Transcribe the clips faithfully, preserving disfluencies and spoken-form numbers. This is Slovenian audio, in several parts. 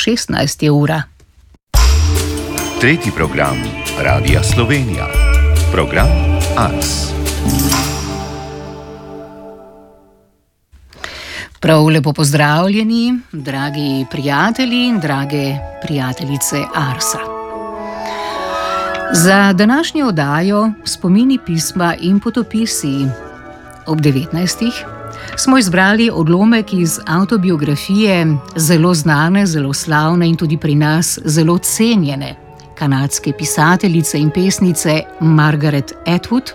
šestnajst je ura. Tretji program Radia Slovenija. Program Ars. Prav lepo pozdravljeni, dragi prijatelji in drage prijateljice Arsa. Za današnjo oddajo Spomini, pisma in potopisi ob devetnajstih smo izbrali odlomek iz avtobiografije zelo znane, zelo slavne in tudi pri nas zelo cenjene kanadske pisateljice in pesnice Margaret Atwood.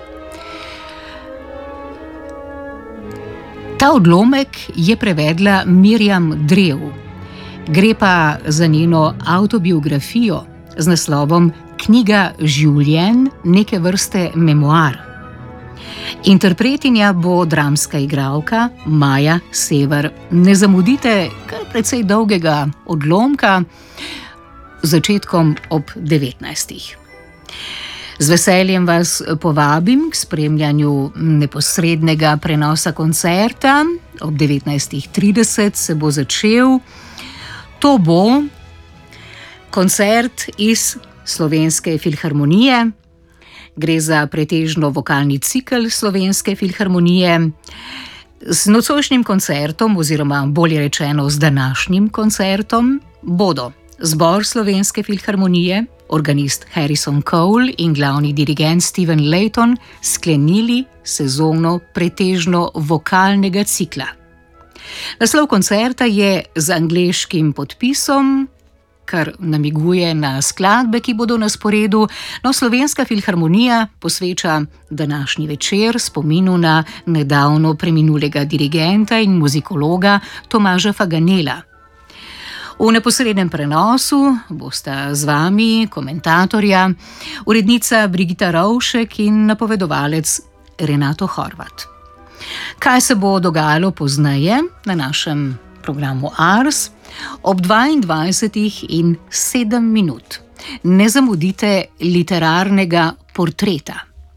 Ta odlomek je prevedla Mirjam Drev. Gre pa za njeno avtobiografijo z naslovom Knjiga življenj, neke vrste memoar. Interpretinja bo dramska igralka Maja Sever. Ne zamudite kar precej dolgega odlomka z začetkom ob devetnajstih. Z veseljem vas povabim k spremljanju neposrednega prenosa koncerta. Ob devetnajstih trideset se bo začel. To bo koncert iz Slovenske filharmonije. Gre za pretežno vokalni cikel Slovenske filharmonije. Z nocojšnjim koncertom, oziroma bolje rečeno z današnjim koncertom, bodo zbor Slovenske filharmonije, organist Harrison Cole in glavni dirigent Steven Layton sklenili sezono pretežno vokalnega cikla. Naslov koncerta je z angleškim podpisom, kar namiguje na skladbe, ki bodo na sporedu, no Slovenska filharmonija posveča današnji večer spominu na nedavno preminulega dirigenta in muzikologa Tomaža Faganela. V neposrednem prenosu bosta z vami komentatorja, urednica Brigita Rovšek in napovedovalec Renato Horvat. Kaj se bo dogajalo pozneje na našem programu Ars? Ob dvaindvajsetih in sedem minut ne zamudite literarnega portreta.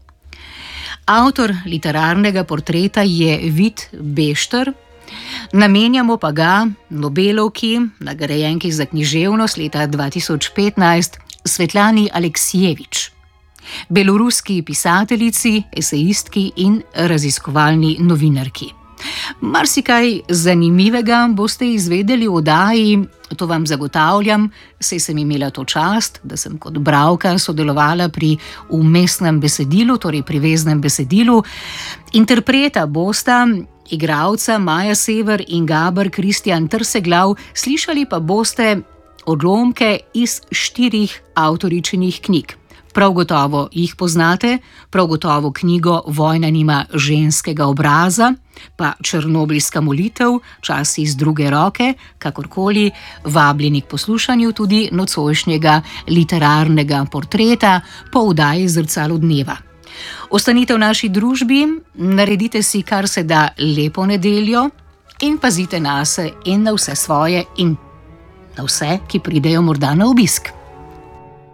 Avtor literarnega portreta je Vid Bešter, namenjamo pa ga Nobelovki, nagrajenki za književnost leta dva tisoč petnajst, Svetlani Aleksijevič, beloruski pisateljici, esejistki in raziskovalni novinarki. Marsikaj zanimivega boste izvedeli v oddaji, to vam zagotavljam, saj sem imela to čast, da sem kot bralka sodelovala pri vmesnem besedilu, torej pri veznem besedilu. Interpreta bosta igralca Maja Sever in Gaber Kristjan Trseglav, slišali pa boste odlomke iz štirih avtoričinih knjig. Prav gotovo jih poznate, prav gotovo knjigo Vojna nima ženskega obraza, pa Černobilska molitev, Časi iz druge roke, kakorkoli vabljeni k poslušanju tudi nocojšnjega literarnega portreta po oddaji Zrcalo dneva. Ostanite v naši družbi, naredite si kar se da lepo nedeljo in pazite nase in na vse svoje in na vse, ki pridejo morda na obisk.